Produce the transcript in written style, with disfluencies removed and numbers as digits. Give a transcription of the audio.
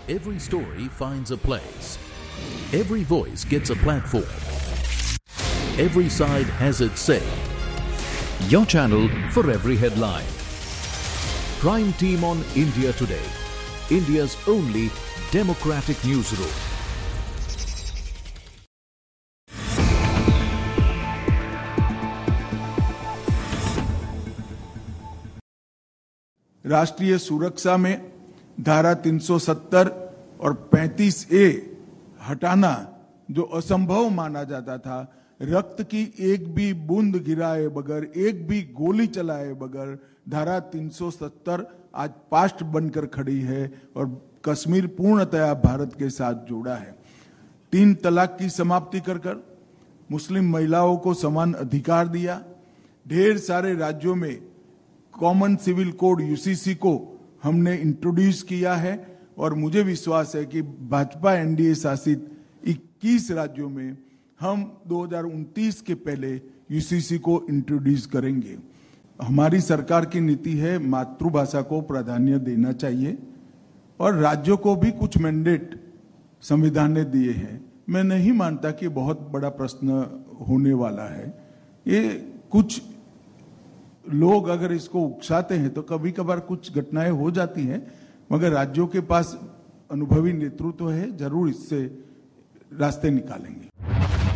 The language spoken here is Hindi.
Every story finds a place. Every voice gets a platform. Every side has its say. Your channel for every headline. Prime Team on India Today, India's only democratic newsroom. राष्ट्रीय सुरक्षा में धारा 370 और 35A हटाना जो असंभव माना जाता था, रक्त की एक भी बूंद गिराए बगैर, एक भी गोली चलाए बगैर धारा 370 आज पास्ट बनकर खड़ी है और कश्मीर पूर्णतया भारत के साथ जुड़ा है। 3 तलाक की समाप्ति कर मुस्लिम महिलाओं को समान अधिकार दिया। ढेर सारे राज्यों में कॉमन सिविल कोड यूसीसी को हमने इंट्रोड्यूस किया है और मुझे विश्वास है कि भाजपा एनडीए शासित 21 राज्यों में हम 2029 के पहले यूसीसी को इंट्रोड्यूस करेंगे। हमारी सरकार की नीति है मातृभाषा को प्राधान्य देना चाहिए और राज्यों को भी कुछ मैंडेट संविधान ने दिए हैं। मैं नहीं मानता कि बहुत बड़ा प्रश्न होने वाला है। ये कुछ लोग अगर इसको उकसाते हैं तो कभी कभार कुछ घटनाएं हो जाती हैं, मगर राज्यों के पास अनुभवी नेतृत्व है, जरूर इससे रास्ते निकालेंगे।